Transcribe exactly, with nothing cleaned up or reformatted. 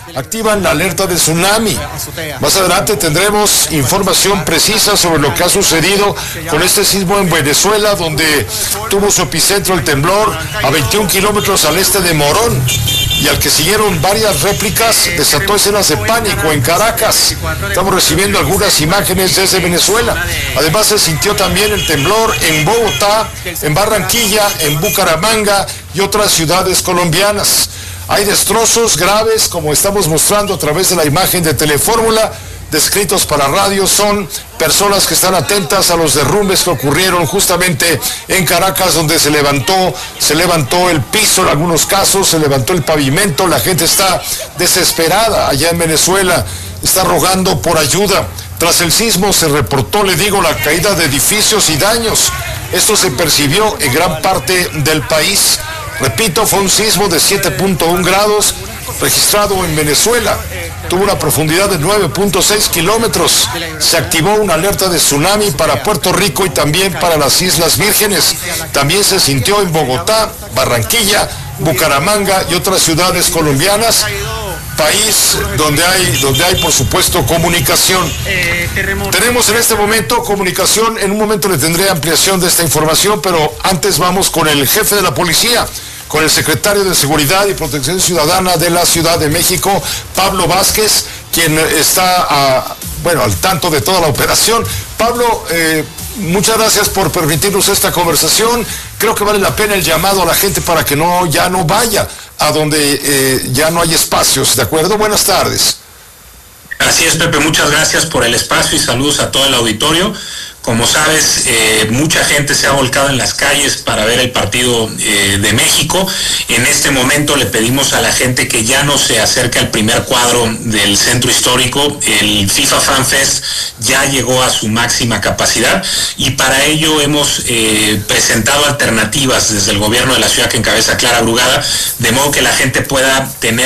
activan la alerta de tsunami. Más adelante tendremos información precisa sobre lo que ha sucedido con este sismo en Venezuela, donde tuvo su epicentro el temblor a veintiún kilómetros al este de Morón, y al que siguieron varias réplicas, desató escenas de pánico en Caracas. Estamos recibiendo algunas imágenes desde Venezuela. Además se sintió también el temblor en Bogotá, en Barranquilla, en Bucaramanga y otras ciudades colombianas. Hay destrozos graves, como estamos mostrando a través de la imagen de Telefórmula, descritos para radio. Son personas que están atentas a los derrumbes que ocurrieron justamente en Caracas, donde se levantó, se levantó el piso en algunos casos, se levantó el pavimento. La gente está desesperada allá en Venezuela, está rogando por ayuda. Tras el sismo se reportó, le digo, la caída de edificios y daños. Esto se percibió en gran parte del país. Repito, fue un sismo de siete punto uno grados registrado en Venezuela. Tuvo una profundidad de nueve punto seis kilómetros. Se activó una alerta de tsunami para Puerto Rico y también para las Islas Vírgenes. También se sintió en Bogotá, Barranquilla, Bucaramanga y otras ciudades colombianas. País donde hay, donde hay por supuesto comunicación. Tenemos en este momento comunicación. En un momento le tendré ampliación de esta información, pero antes vamos con el jefe de la policía, con el secretario de Seguridad y Protección Ciudadana de la Ciudad de México, Pablo Vázquez, quien está a, bueno, al tanto de toda la operación. Pablo, eh, muchas gracias por permitirnos esta conversación. Creo que vale la pena el llamado a la gente para que no ya no vaya a donde eh, ya no hay espacios, ¿de acuerdo? Buenas tardes. Así es, Pepe, muchas gracias por el espacio y saludos a todo el auditorio. Como sabes, eh, mucha gente se ha volcado en las calles para ver el partido eh, de México. En este momento le pedimos a la gente que ya no se acerque al primer cuadro del centro histórico. El FIFA Fan Fest ya llegó a su máxima capacidad y para ello hemos eh, presentado alternativas desde el gobierno de la ciudad que encabeza Clara Brugada, de modo que la gente pueda tener